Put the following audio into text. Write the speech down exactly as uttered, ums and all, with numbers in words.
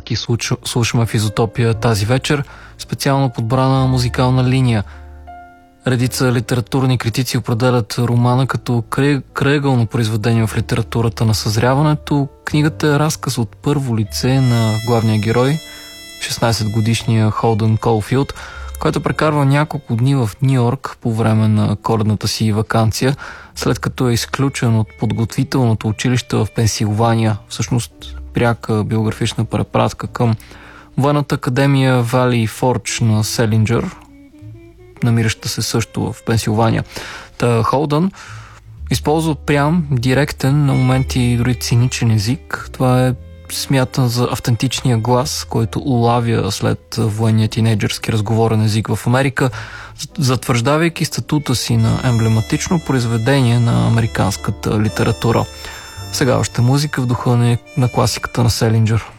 загадки слушаме в Изотопия тази вечер, специално подбрана музикална линия. Редица литературни критици определят романа като крайъгълно произведение в литературата на съзряването. Книгата е разказ от първо лице на главния герой, шестнайсетгодишния Холдън Колфилд, който прекарва няколко дни в Ню-Йорк по време на коледната си ваканция, след като е изключен от подготвителното училище в Пенсилвания, всъщност пряка биографична препратка към военната академия Вали Фордж на Селинджър, намираща се също в Пенсилвания. Та Холдън използва прям, директен, на моменти дори циничен език. Това е смятан за автентичния глас, който улавя след военния тинейджърски разговорен език в Америка, затвърждавайки статута си на емблематично произведение на американската литература. Сега още музика в духа на класиката на Селинджър.